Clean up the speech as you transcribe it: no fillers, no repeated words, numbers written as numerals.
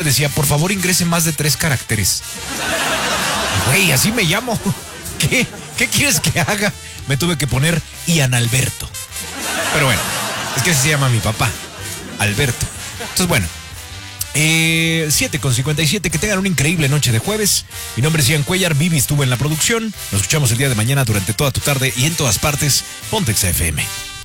decía, por favor ingrese más de 3 caracteres. Güey, así me llamo. ¿Qué quieres que haga? Me tuve que poner Ian Alberto. Pero bueno, es que así se llama mi papá, Alberto. Entonces bueno, 7:57, que tengan una increíble noche de jueves. Mi nombre es Ian Cuellar, Vivi estuvo en la producción. Nos escuchamos el día de mañana durante toda tu tarde y en todas partes. Ponte XFM.